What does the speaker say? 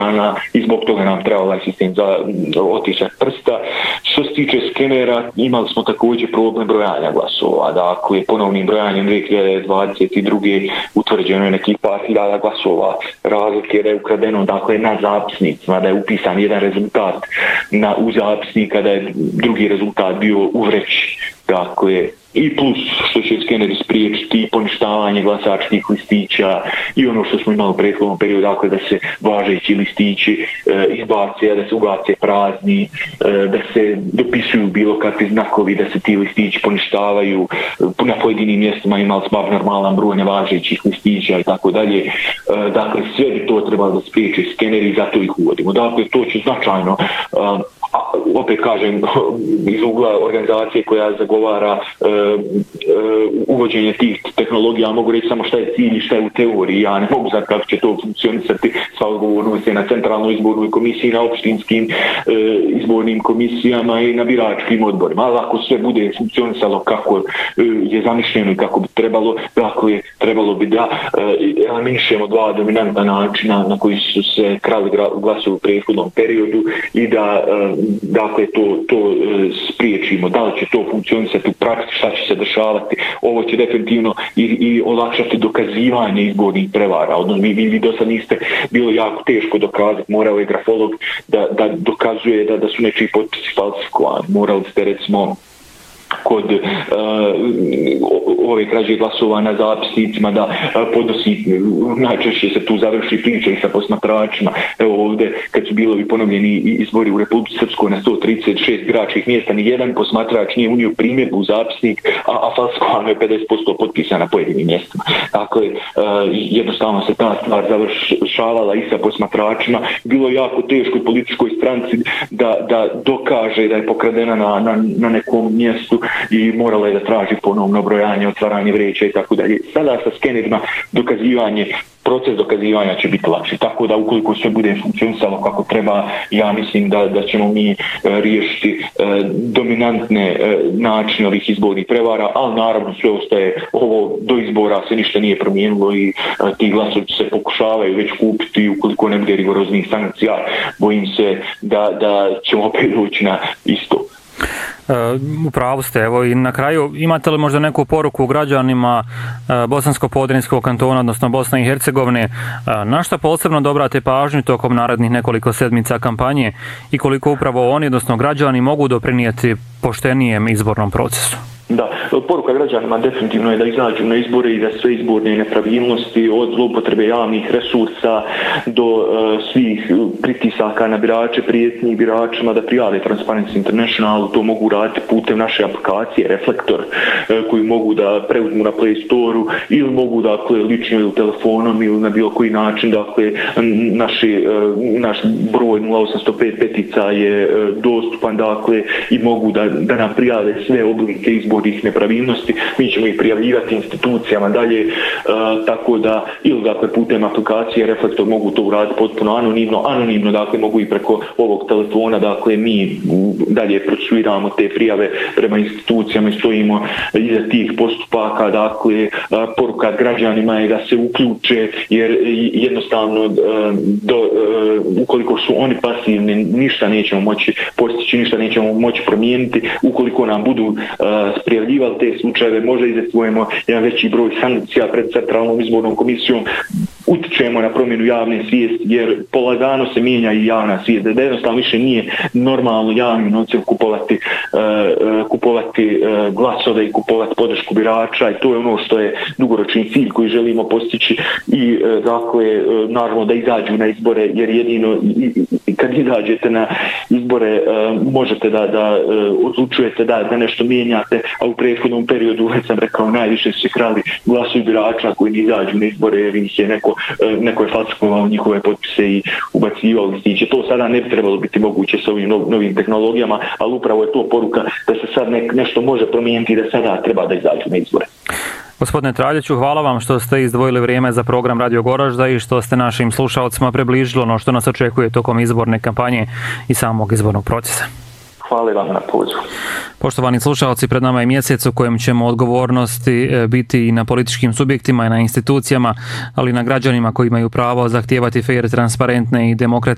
i zbog toga nam treba ovaj sistem za otisak prsta. Što se tiče skenera, imali smo također problem brojanja glasova. Dakle, ponovnim brojanjem 2022. utvrđeno je nekih par hiljada glasova razlike da je ukradeno, dakle, na zapisnicima, da je upisan jedan rezultat u zapisnika, da je drugi rezultat bio u vreći. Dakle, i plus što će skeneri spriječiti poništavanje glasačkih listića i ono što smo imali u prethodnom periodu, dakle da se važeći listići izbace, da se ubace prazni, da se dopisuju bilo kakvi znakovi, da se ti listići poništavaju. Na pojedinim mjestima imali smo normalan broj nevažećih listića i tako dalje. Dakle, sve bi to trebalo da spriječe skeneri i zato ih uvodimo. Dakle, to će značajno, opet kažem, iz ugla organizacije koja zagovara uvođenje tih tehnologija, mogu reći samo šta je cilj i šta je u teoriji. Ja ne mogu znati kako će to funkcionisati, sva odgovornost je na centralnoj izbornoj komisiji, na opštinskim izbornim komisijama i na biračkim odborima. Ali ako sve bude funkcionisalo kako je zamišljeno i kako bi trebalo, dakle, trebalo bi da eliminišemo dva dominantna načina na koji su se krali glasovi u prethodnom periodu i da dakle to spriječimo. Da li će to funkcionisati u praksi, šta će se dešavati? Ovo će definitivno i olakšati dokazivanje izbornih prevara. Odnosno, vi do sad niste, bilo jako teško dokazati, morao je grafolog da dokazuje da su nečiji potpisi falsifikovani. Morali ste, recimo, kod ove krađe glasova na zapisnicima da podnosi, najčešće se tu završi priča i sa posmatračima. Evo ovdje, kad su bilo ponovljeni izbori u Republici Srpskoj na 136 biračkih mjesta, ni jedan posmatrač nije unio primjedbu u zapisnik, a falsifikovano je 50% potpisa na pojedinim mjestima. Dakle, jednostavno se ta stvar završavala i sa posmatračima. Bilo je jako teško političkoj stranci da dokaže da je pokradena na nekom mjestu i morala je da traži ponovno brojanje, otvaranje vreća i tako dalje. Sada sa skenerima proces dokazivanja će biti lakši. Tako da ukoliko sve bude funkcionisalo kako treba, ja mislim da ćemo mi riješiti dominantne načine ovih izbornih prevara, ali naravno sve ostaje, ovo do izbora se ništa nije promijenilo i ti glasovi se pokušavaju već kupiti ukoliko ne bude rigoroznih sankcija. Bojim se da ćemo opet doći na isto. U pravu ste, evo i na kraju imate li možda neku poruku građanima Bosansko-Podrinjskog kantona, odnosno Bosne i Hercegovine, na šta posebno da obrate pažnju tokom narednih nekoliko sedmica kampanje i koliko upravo oni, odnosno građani, mogu doprinijeti poštenijem izbornom procesu? Da, poruka građanima definitivno je da izađu na izbore i da sve izborne nepravilnosti od zloupotrebe javnih resursa do svih pritisaka na birače, prijetnji biračima da prijave Transparency International. To mogu raditi putem naše aplikacije Reflektor koju mogu da preuzmu na Play Store-u ili mogu lično ili telefonom ili na bilo koji način. Dakle, naš broj 0805 petica je dostupan, dakle, i mogu da nam prijave sve oblike izbornih nepravilnosti. Mi ćemo ih prijavljivati institucijama dalje, tako da ili dakle putem aplikacije Reflektor mogu to uraditi potpuno anonimno, dakle mogu i preko ovog telefona, dakle mi dalje procesuiramo te prijave prema institucijama i stojimo iza tih postupaka. Dakle, poruka građanima je da se uključe, jer jednostavno ukoliko su oni pasivni, ništa nećemo moći postići, ništa nećemo moći promijeniti. Ukoliko nam budu prijavljivali te slučajeve, možda izvestvujemo jedan veći broj sankcija pred centralnom izbornom komisijom, utičemo na promjenu javne svijesti, jer polagano se mijenja i javna svijest, da jednostavno više nije normalno javnim novcem kupovati glasove i kupovati podršku birača, i to je ono što je dugoročni cilj koji želimo postići. I dakle, naravno da izađu na izbore, jer jedino kad izađete na izbore možete da odlučujete da nešto mijenjate, a u prethodnom periodu, već sam rekao, najviše su se krali glasovi birača koji ne izađu na izbore jer ih je neko je falsifikovao njihove potpise i ubacivao listiće. To sada ne bi trebalo biti moguće s ovim novim tehnologijama, ali upravo je to poruka da se sad nešto može promijeniti i da sada treba da izađu na izbore. Gospodine Traljeću, hvala vam što ste izdvojili vrijeme za program Radio Goražda i što ste našim slušalcima približili ono što nas očekuje tokom izborne kampanje i samog izbornog procesa. Hvala vam na pozivu. Poštovani slušalci, pred nama je mjesec u kojem ćemo odgovornosti biti i na političkim subjektima i na institucijama, ali i na građanima koji imaju pravo zahtijevati fair, transparentne i demokratske